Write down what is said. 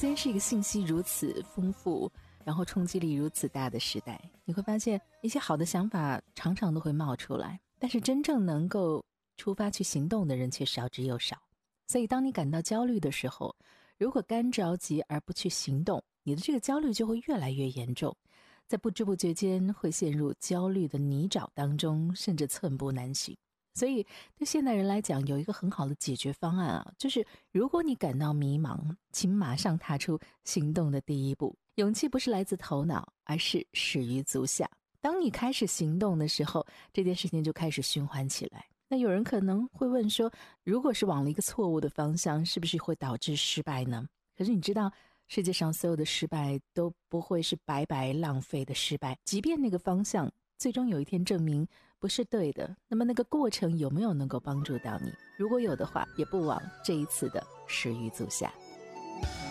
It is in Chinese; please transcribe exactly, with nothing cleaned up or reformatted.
天是一个信息如此丰富，然后冲击力如此大的时代，你会发现一些好的想法常常都会冒出来，但是真正能够出发去行动的人却少之又少。所以当你感到焦虑的时候，如果干着急而不去行动，你的这个焦虑就会越来越严重，在不知不觉间会陷入焦虑的泥沼当中，甚至寸步难行。所以对现代人来讲，有一个很好的解决方案啊，就是如果你感到迷茫，请马上踏出行动的第一步。勇气不是来自头脑，而是始于足下。当你开始行动的时候，这件事情就开始循环起来。那有人可能会问说，如果是往了一个错误的方向，是不是会导致失败呢？可是你知道，世界上所有的失败都不会是白白浪费的失败，即便那个方向最终有一天证明不是对的，那么那个过程有没有能够帮助到你？如果有的话，也不枉这一次的始于足下。